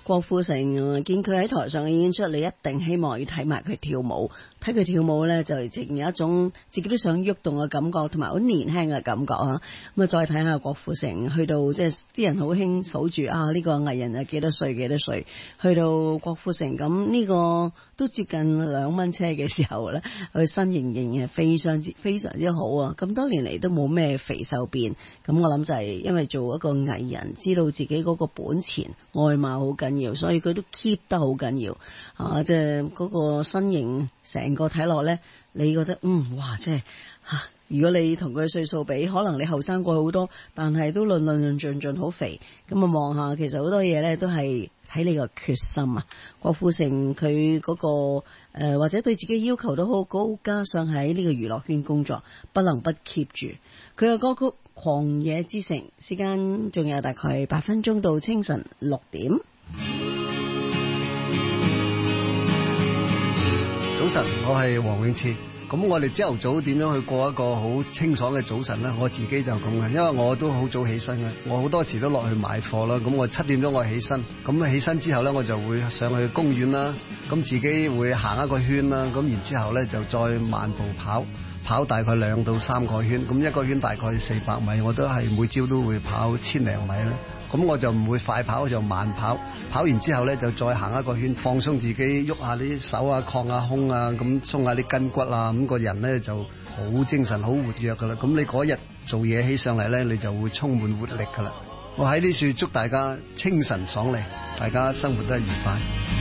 郭富城見佢喺台上嘅演出，你一定希望要睇埋佢跳舞。睇佢跳舞咧，就直有一種自己都想喐動嘅感覺，同埋好年輕嘅感覺啊！咁啊，再睇下郭富城，去到即係啲人好興數住啊，呢個藝人啊幾多歲，去到郭富城咁呢個都接近2蚊車嘅時候咧，佢身形仍然係非常之好啊！咁多年嚟都冇咩肥瘦變，咁我諗就係因為做一個藝人，知道自己嗰個本錢外貌好緊要，所以佢都 keep 得好緊要啊！即係嗰個身形成個睇落咧，你覺得哇，即係如果你同佢歲數比，可能你後生過好多，但係都論盡好肥。咁啊望下，其實好多嘢咧都係睇你個決心啊。郭富城佢嗰個或者對自己要求都好高，加上喺呢個娛樂圈工作，不能不 keep 住佢嘅歌曲《狂野之城》。時間仲有大概8分鐘到清晨6點。 早晨，我係黃永賜。咁我哋朝頭早點樣去過一個好清爽嘅早晨呢？我自己就咁嘅，因為我都好早起身嘅，我好多時都落去買貨啦。咁我7點鐘我起身，咁起身之後呢，我就會上去公園啦，咁自己會行一個圈啦，咁然之後呢就再慢步跑大概2到3個圈，咁一個圈大概400米，我都係每朝都會跑1000零米啦。咁我就唔會快跑，我就慢跑。跑完之後呢，就再行一個圈，放鬆自己，喐下啲手啊，擴下胸啊，咁鬆下啲筋骨啊，咁個人呢就好精神，好活躍噶啦。咁你嗰日做嘢起上嚟呢，你就會充滿活力噶啦。我喺呢處祝大家清晨爽利，大家生活得愉快。